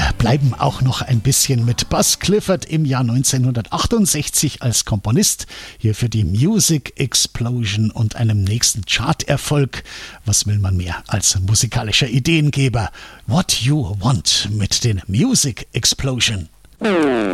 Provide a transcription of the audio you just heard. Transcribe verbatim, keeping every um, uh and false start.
bleiben auch noch ein bisschen mit Buzz Clifford im Jahr neunzehnhundertachtundsechzig als Komponist. Hier für die Music Explosion und einem nächsten Charterfolg. Was will man mehr als musikalischer Ideengeber? What You Want mit den Music Explosion.